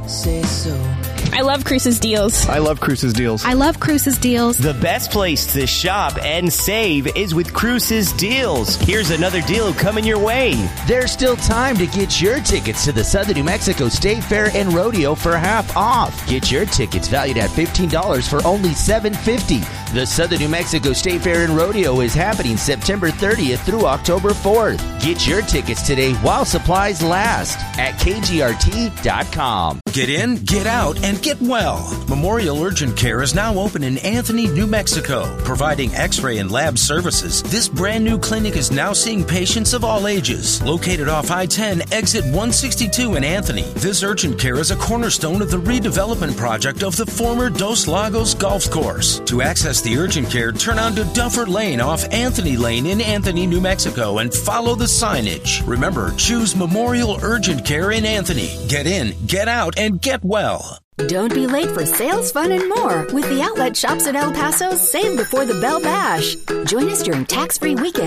say so. I love Cruise's deals. I love Cruise's deals. I love Cruise's deals. The best place to shop and save is with Cruise's deals. Here's another deal coming your way. There's still time to get your tickets to the Southern New Mexico State Fair and Rodeo for half off. Get your tickets valued at $15 for only $7.50. The Southern New Mexico State Fair and Rodeo is happening September 30th through October 4th. Get your tickets today while supplies last at kgrt.com. Get in, get out, and get well. Memorial Urgent Care is now open in Anthony, New Mexico, providing x-ray and lab services. This brand new clinic is now seeing patients of all ages. Located off I-10, exit 162 in Anthony, this urgent care is a cornerstone of the redevelopment project of the former Dos Lagos Golf Course. To access the urgent care, turn onto Duffer Lane off Anthony Lane in Anthony, New Mexico, and follow the signage. Remember, choose Memorial Urgent Care in Anthony. Get in, get out, and get well. Don't be late for sales, fun, and more with the Outlet Shops at El Paso's Save Before the Bell Bash. Join us during tax-free weekend